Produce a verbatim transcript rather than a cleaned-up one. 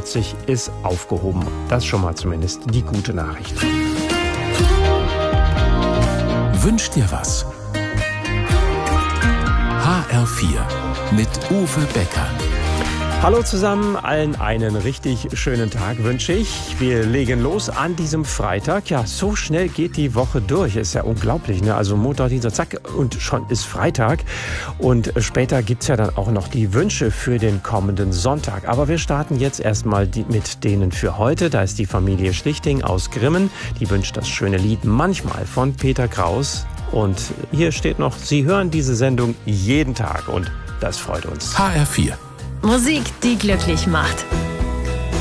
vierzig ist aufgehoben. Das schon mal zumindest die gute Nachricht. Wünsch dir was. H R vier mit Uwe Becker. Hallo zusammen, allen einen richtig schönen Tag wünsche ich. Wir legen los an diesem Freitag. Ja, so schnell geht die Woche durch. Ist ja unglaublich, ne? Also Montag, Dienstag, zack, und schon ist Freitag. Und später gibt's ja dann auch noch die Wünsche für den kommenden Sonntag. Aber wir starten jetzt erstmal die, mit denen für heute. Da ist die Familie Schlichting aus Grimmen. Die wünscht das schöne Lied Manchmal von Peter Kraus. Und hier steht noch, Sie hören diese Sendung jeden Tag und das freut uns. H R vier. Musik, die glücklich macht.